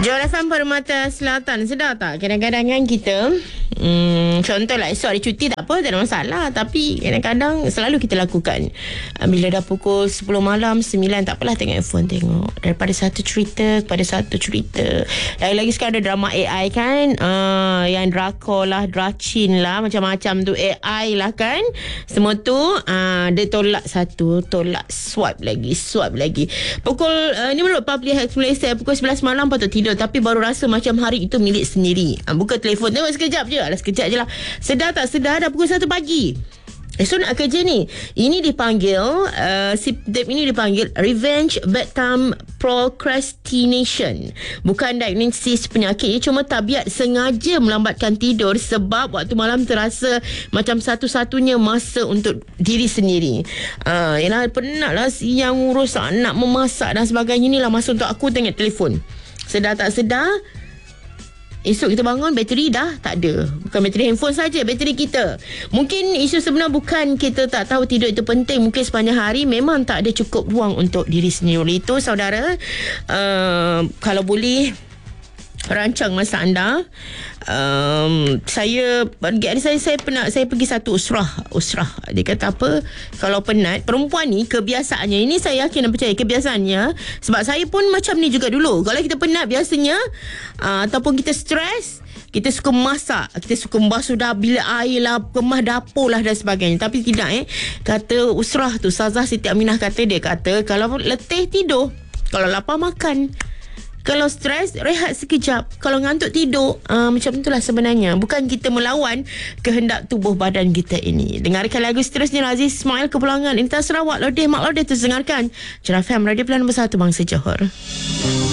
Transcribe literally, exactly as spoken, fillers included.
Johor F M Permata Selatan. Sedar tak kadang-kadang kan kita hmm, contohlah esok hari cuti tak apa, tak ada masalah. Tapi kadang-kadang selalu kita lakukan uh, bila dah pukul sepuluh malam, sembilan, tak apalah tengok phone, tengok daripada satu cerita kepada satu cerita. Lagi-lagi sekarang ada drama A I kan, uh, yang drakor lah, dracin lah, macam-macam tu, A I lah kan. Semua tu uh, dia tolak satu, tolak swipe lagi, swipe lagi. Pukul uh, ni menurut Public Health Malaysia, pukul sebelas malam patut tidur, tapi baru rasa macam hari itu milik sendiri. Ha, buka telefon, tengok sekejap je. Alah, sekejap je lah. Sedar tak sedar dah pukul satu pagi. Esok nak kerja ni. Ini dipanggil, uh, symptom ini dipanggil revenge bedtime procrastination. Bukan diagnosis penyakit, cuma tabiat sengaja melambatkan tidur sebab waktu malam terasa macam satu-satunya masa untuk diri sendiri. Uh, yalah, penat lah siang urus anak, memasak dan sebagainya. Inilah masa untuk aku tengok telefon. Sedar tak sedar, esok kita bangun, bateri dah tak ada. Bukan bateri handphone saja, bateri kita. Mungkin isu sebenar bukan kita tak tahu tidur itu penting. Mungkin sepanjang hari memang tak ada cukup ruang untuk diri sendiri. Oleh itu saudara, uh, kalau boleh rancang masa anda. um, Saya bagi adik saya, saya pernah saya pergi satu usrah Usrah dia kata apa, kalau penat, perempuan ni kebiasaannya, ini saya yakin dan percaya kebiasaannya, sebab saya pun macam ni juga dulu. Kalau kita penat biasanya, uh, ataupun kita stres, kita suka masak, kita suka membasuh dah bilik air lah, kemah dapur lah dan sebagainya. Tapi tidak eh kata usrah tu, Ustazah Siti Aminah kata, dia kata kalau letih tidur, kalau lapar makan, kalau stres, rehat sekejap. Kalau ngantuk, tidur. uh, Macam itulah sebenarnya. Bukan kita melawan kehendak tubuh badan kita ini. Dengarkan lagu seterusnya, Aziz Ismail, Kepulangan Intas Sarawak. Lodeh Mak Lodeh terus dengarkan Johor F M, Radio Pilihan Nombor satu Bangsa Johor.